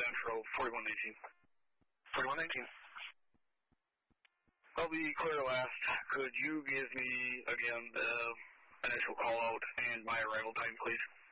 Central, 4119. 4119. I'll be clear last. Could you give me, again, the initial call out and my arrival time, please?